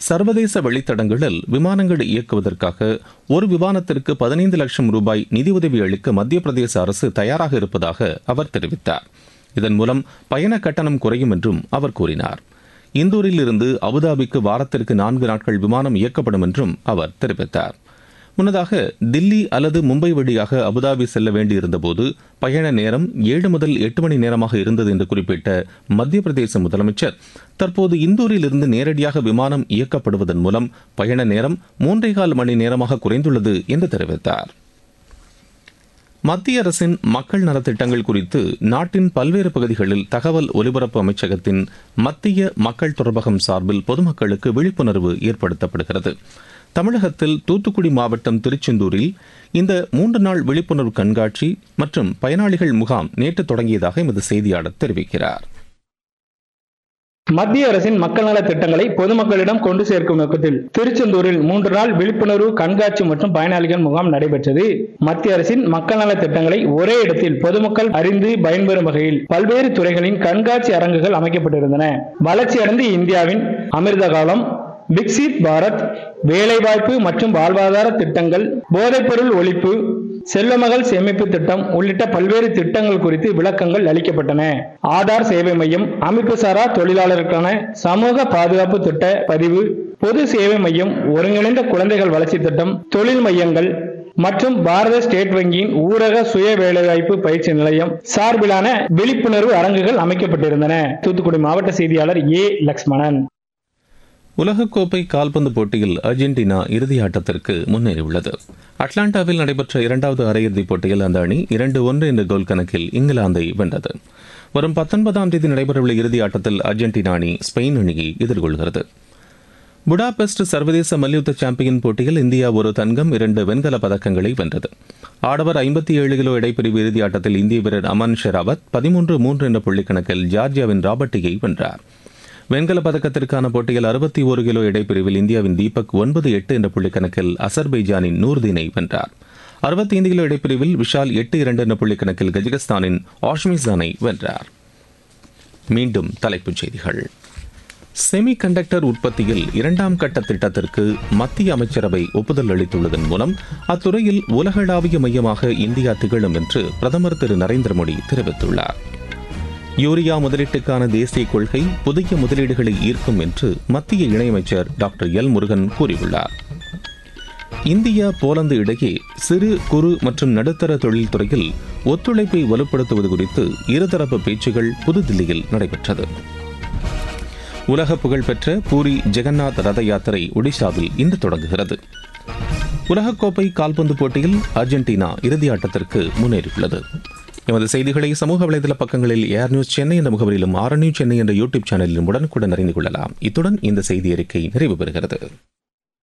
சர்வதேச வழித்தடங்களில் விமானங்கள் இயக்குவதற்காக ஒரு விமானத்திற்கு 15 லட்சம் ரூபாய் நிதியுதவி அளிக்க மத்திய பிரதேச அரசு தயாராக இருப்பதாக அவர் தெரிவித்தார். இதன் மூலம் பயண கட்டணம் குறையும் என்றும் அவர் கூறினார். இந்தூரில் இருந்து அபுதாபிக்கு வாரத்திற்கு 4 நாட்கள் விமானம் இயக்கப்படும் என்றும் அவர் தெரிவித்தார். முன்னதாக தில்லி அல்லது மும்பை வழியாக அபுதாபி செல்ல வேண்டியிருந்தபோது பயண நேரம் 7 முதல் 8 மணி நேரமாக இருந்தது என்று குறிப்பிட்ட மத்திய பிரதேச முதலமைச்சர் தற்போது இந்தூரில் இருந்து நேரடியாக விமானம் இயக்கப்படுவதன் மூலம் பயண நேரம் 3.25 மணி நேரமாக குறைந்துள்ளது என்று தெரிவித்தார். மத்திய அரசின் மக்கள் நலத்திட்டங்கள் குறித்து நாட்டின் பல்வேறு பகுதிகளில் தகவல் ஒலிபரப்பு அமைச்சகத்தின் மத்திய மக்கள் தொடர்பகம் சார்பில் பொதுமக்களுக்கு விழிப்புணர்வு ஏற்படுத்தப்படுகிறது. தமிழகத்தில் தூத்துக்குடி மாவட்டம் திருச்செந்தூரில் இந்த 3 நாள் விழிப்புணர்வு கண்காட்சி மற்றும் பயனாளிகள் முகாம் நேற்று தொடங்கியதாக எமது செய்தியாளர் தெரிவிக்கிறார். மத்திய அரசின் மக்கள் நல திட்டங்களை பொதுமக்களிடம் கொண்டு சேர்க்கும் நோக்கத்தில் திருச்செந்தூரில் 3 நாள் விழிப்புணர்வு கண்காட்சி மற்றும் பயனாளிகள் முகாம் நடைபெற்றது. மத்திய அரசின் மக்கள் நல திட்டங்களை ஒரே இடத்தில் பொதுமக்கள் அறிந்து பயன்பெறும் வகையில் பல்வேறு துறைகளின் கண்காட்சி அரங்குகள் அமைக்கப்பட்டிருந்தன. வளர்ச்சியடைந்த இந்தியாவின் அமிர்த காலம், விக்சித் பாரத், வேலைவாய்ப்பு மற்றும் வாழ்வாதார திட்டங்கள், போதைப்பொருள் ஒழிப்பு, செல்வமகள் சேமிப்பு திட்டம் உள்ளிட்ட பல்வேறு திட்டங்கள் குறித்து விளக்கங்கள் அளிக்கப்பட்டன. ஆதார் சேவை மையம், அமைப்பு சாரா தொழிலாளருக்கான சமூக பாதுகாப்பு திட்ட பதிவு, பொது சேவை மையம், ஒருங்கிணைந்த குழந்தைகள் வளர்ச்சி திட்டம், தொழில் மையங்கள் மற்றும் பாரத ஸ்டேட் வங்கியின் ஊரக சுய வேலைவாய்ப்பு பயிற்சி நிலையம் சார்பிலான விழிப்புணர்வு அரங்குகள் அமைக்கப்பட்டிருந்தன. தூத்துக்குடி மாவட்ட செய்தியாளர் ஏ. லக்ஷ்மணன். உலகக்கோப்பை கால்பந்து போட்டியில் அர்ஜென்டினா இறுதி ஆட்டத்திற்கு முன்னேறியுள்ளது. அட்லாண்டாவில் நடைபெற்ற 2வது அரையிறுதிப் போட்டியில் அந்த அணி 2-1 என்ற கோல் கணக்கில் இங்கிலாந்தை வென்றது. வரும் 19ஆம் தேதி நடைபெறவுள்ள இறுதி ஆட்டத்தில் அர்ஜென்டினா அணி ஸ்பெயின் அணியை எதிர்கொள்கிறது. புடாபெஸ்ட் சர்வதேச மல்யுத்த சாம்பியன் போட்டியில் இந்தியா ஒரு தங்கம் 2 வெண்கல பதக்கங்களை வென்றது. ஆடவர் 57 கிலோ இடைப்பிரிவு இறுதி ஆட்டத்தில் இந்திய வீரர் அமன் ஷெராவத் 13-3 என்ற புள்ளிக்கணக்கில் ஜார்ஜியாவின் ராபர்ட்டியை வென்றார். வெண்கல பதக்கத்திற்கான போட்டியில் 61 கிலோ இடைப்பிரிவில் இந்தியாவின் தீபக் 9-8 என்ற புள்ளிக்கணக்கில் அசர்பைஜானின் நூர்தீனை வென்றார். 65 கிலோ இடைப்பிரிவில் விஷால் 8-2 என்ற புள்ளிக்கணக்கில் கஜகஸ்தானின் ஆஷ்மிசானை வென்றார். மீண்டும் தலைப்புச் செய்திகள். செமி கண்டக்டர் உற்பத்தியில் 2ஆம் கட்ட திட்டத்திற்கு மத்திய அமைச்சரவை ஒப்புதல் அளித்துள்ளதன் மூலம் அத்துறையில் உலகளாவிய மையமாக இந்தியா திகழும் என்று பிரதமர் திரு நரேந்திர மோடி தெரிவித்துள்ளார். யூரியா முதலீட்டுக்கான தேசிய கொள்கை புதிய முதலீடுகளை ஈர்க்கும் என்று மத்திய இணையமைச்சர் டாக்டர் எல் முருகன் கூறியுள்ளார். இந்தியா போலந்து இடையே சிறு குறு மற்றும் நடுத்தர தொழில்துறையில் ஒத்துழைப்பை வலுப்படுத்துவது குறித்து இருதரப்பு பேச்சுகள் புதுதில்லியில் நடைபெற்றது. உலக புகழ்பெற்ற பூரி ஜெகநாத் ரத யாத்திரை ஒடிசாவில் இன்று தொடங்குகிறது. உலகக்கோப்பை கால்பந்து போட்டியில் அர்ஜென்டினா இறுதியாட்டத்திற்கு முன்னேறியுள்ளது. எமது செய்திகளை சமூக வலைதள பக்கங்களில் ஏர் நியூஸ் சென்னை என்ற முகவரியிலும் ஆர் நியூஸ் சென்னை என்ற யூடியூப் சேனலிலும் உடனுக்குடன் அறிந்து கொள்ளலாம். இத்துடன் இந்த செய்தி அறிக்கை நிறைவு பெறுகிறது.